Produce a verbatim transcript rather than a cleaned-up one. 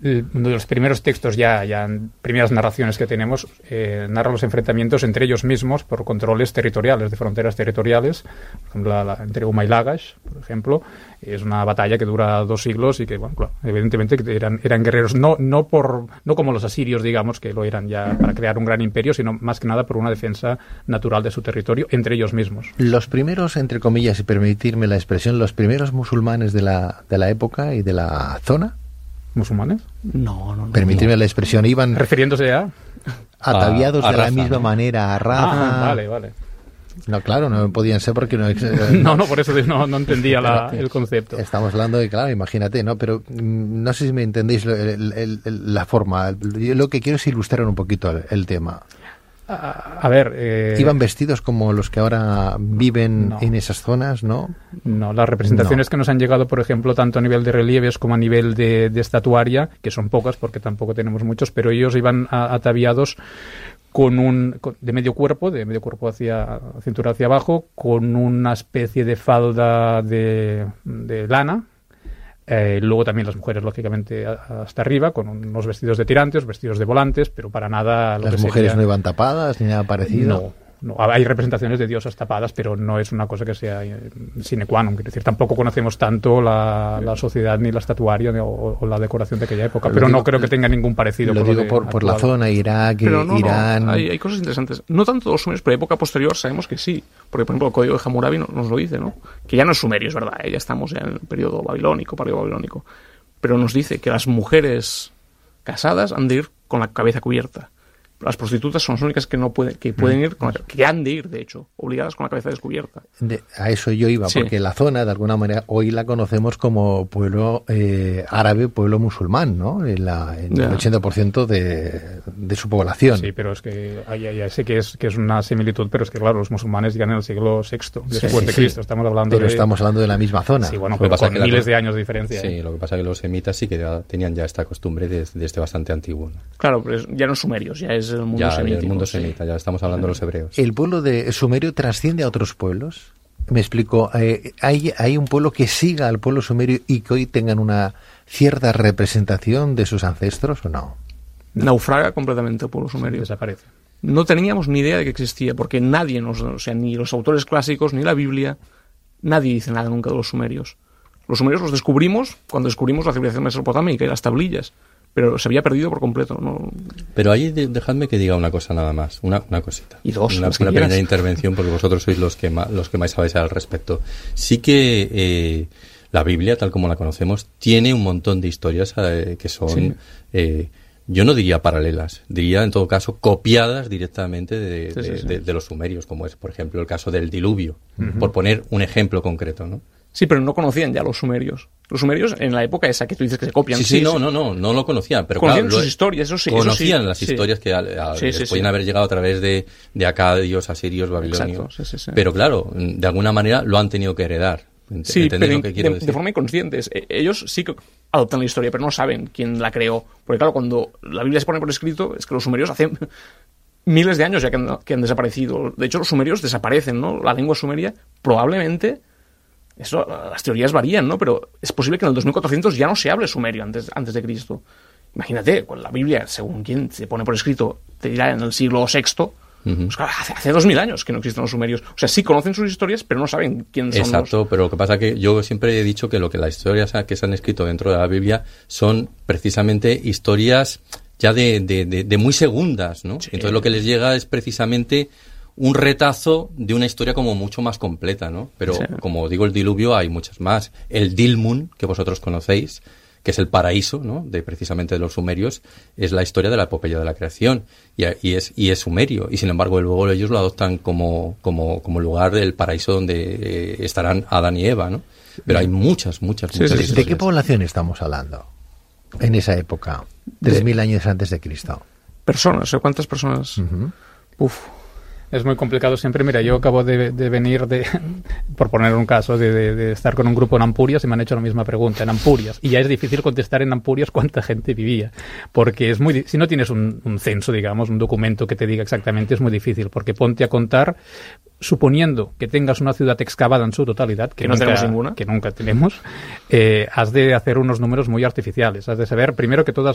uno de los primeros textos, ya, ya primeras narraciones que tenemos, eh, narra los enfrentamientos entre ellos mismos por controles territoriales, de fronteras territoriales. Por ejemplo, la, la, entre Uma y Lagash, por ejemplo, es una batalla que dura dos siglos y que, bueno, claro, evidentemente eran, eran guerreros, no, no, por, no como los asirios, digamos, que lo eran ya para crear un gran imperio, sino más que nada por una defensa natural de su territorio entre ellos mismos. Los primeros, entre comillas, y permitirme la expresión, los primeros musulmanes de la, de la época y de la zona, ¿musulmanes? No, no, no. Permitirme no. la expresión, iban... ¿Refiriéndose a...? Ataviados a, a de raza, la misma ¿no? manera, a raza... Ah, vale, vale. No, claro, no podían ser porque no... no, no, por eso no, no entendía la, el concepto. Estamos hablando de, claro, imagínate, ¿no? Pero no sé si me entendéis el, el, el, la forma. Yo lo que quiero es ilustrar un poquito el, el tema. A, a ver... Eh... ¿Iban vestidos como los que ahora viven no. en esas zonas, no? No, las representaciones no. que nos han llegado, por ejemplo, tanto a nivel de relieves como a nivel de, de estatuaria, que son pocas porque tampoco tenemos muchos, pero ellos iban a, ataviados con un con, de medio cuerpo, de medio cuerpo hacia cintura hacia abajo, con una especie de falda de, de lana. Eh, luego también las mujeres, lógicamente, hasta arriba, con unos vestidos de tirantes, vestidos de volantes, pero para nada... Lo ¿Las que mujeres sería... no iban tapadas ni nada parecido? No. No, hay representaciones de diosas tapadas, pero no es una cosa que sea sine qua non. Quiero decir, tampoco conocemos tanto la, la sociedad ni la estatuaria ni, o, o la decoración de aquella época, pero, pero digo, no creo que tenga ningún parecido. Lo con digo lo por, por la zona, Irak, pero no, Irán... No, hay, hay cosas interesantes. No tanto los sumerios, pero época posterior sabemos que sí. Porque, por ejemplo, el código de Hammurabi nos lo dice, ¿no? Que ya no es sumerio, es verdad, ¿eh? Ya estamos ya en el periodo babilónico, periodo babilónico. Pero nos dice que las mujeres casadas han de ir con la cabeza cubierta. Las prostitutas son las únicas que no pueden, que pueden ir, con la, que han de ir, de hecho, obligadas con la cabeza descubierta. De, a eso yo iba, sí. Porque la zona, de alguna manera, hoy la conocemos como pueblo eh, árabe, pueblo musulmán, ¿no? En, la, en el ochenta por ciento de, de su población. Sí, pero es que ya, ya sé que es, que es una similitud, pero es que, claro, los musulmanes llegan en el siglo sexto después sí, de Cristo. Sí. Estamos hablando pero de... estamos hablando de la misma zona. Sí, bueno, pero con miles la... de años de diferencia. Sí, ¿eh? Lo que pasa es que los semitas sí que ya tenían ya esta costumbre desde, desde bastante antiguo, ¿no? Claro, pero es, ya no sumerios, ya es el mundo ya, semítico. El mundo semita, sí. Ya estamos hablando de los hebreos. ¿El pueblo de Sumerio trasciende a otros pueblos? Me explico, eh, ¿hay, ¿hay un pueblo que siga al pueblo sumerio y que hoy tengan una cierta representación de sus ancestros o no? Naufraga completamente el pueblo sumerio. Desaparece. No teníamos ni idea de que existía, porque nadie nos, o sea, ni los autores clásicos, ni la Biblia, nadie dice nada nunca de los sumerios. Los sumerios los descubrimos cuando descubrimos la civilización mesopotámica y las tablillas. Pero se había perdido por completo, ¿no? Pero ahí de, dejadme que diga una cosa nada más, una, una cosita. Y dos, una, una pequeña intervención, porque vosotros sois los que más, los que más sabéis al respecto. Sí que eh, la Biblia, tal como la conocemos, tiene un montón de historias eh, que son, sí. eh, yo no diría paralelas, diría en todo caso copiadas directamente de, sí, de, sí, sí. de, de los sumerios, como es, por ejemplo, el caso del diluvio, uh-huh. por poner un ejemplo concreto, ¿no? Sí, pero no conocían ya los sumerios. Los sumerios, en la época esa que tú dices que se copian. Sí, sí, sí no, no, no, no lo conocían. Pero conocían claro, sus historias, eso sí. Conocían eso sí, las sí. historias que a, a, sí, sí, podían sí. haber llegado a través de, de acadios, asirios, babilonios. Exacto, sí, sí, sí. Pero claro, de alguna manera lo han tenido que heredar. Sí, pero lo que quiero de, decir? de forma inconsciente. Ellos sí que adoptan la historia, pero no saben quién la creó. Porque claro, cuando la Biblia se pone por escrito, es que los sumerios hacen miles de años ya que han, que han desaparecido. De hecho, los sumerios desaparecen, ¿no? La lengua sumeria probablemente... Eso, las teorías varían, ¿no? Pero es posible que en el dos mil cuatrocientos ya no se hable sumerio antes, antes de Cristo. Imagínate, con la Biblia, según quien se pone por escrito, te dirá en el siglo sexto, uh-huh. pues claro, hace, hace dos mil años que no existen los sumerios. O sea, sí conocen sus historias, pero no saben quién son. Exacto, los... pero lo que pasa es que yo siempre he dicho que lo que las historias que se han escrito dentro de la Biblia son precisamente historias ya de, de, de, de muy segundas, ¿no? Sí. Entonces lo que les llega es precisamente... un retazo de una historia como mucho más completa, ¿no? Pero, sí. como digo, el diluvio hay muchas más. El Dilmun, que vosotros conocéis, que es el paraíso, ¿no? De precisamente de los sumerios, es la historia de la epopeya de la creación. Y, y, es, y es sumerio. Y sin embargo, luego ellos lo adoptan como, como, como lugar del paraíso donde eh, estarán Adán y Eva, ¿no? Pero hay muchas, muchas, sí, muchas sí, ¿de qué población estamos hablando en esa época? Tres mil años antes de Cristo. Personas, ¿cuántas personas? Uh-huh. Uf. Es muy complicado siempre. Mira, yo acabo de, de venir de, por poner un caso, de, de, de estar con un grupo en Ampurias y me han hecho la misma pregunta, en Ampurias. Y ya es difícil contestar en Ampurias cuánta gente vivía. Porque es muy, si no tienes un, un censo, digamos, un documento que te diga exactamente, es muy difícil. Porque ponte a contar, suponiendo que tengas una ciudad excavada en su totalidad, que, que no nunca, tenemos ninguna, que nunca tenemos, eh, has de hacer unos números muy artificiales. Has de saber, primero, que todas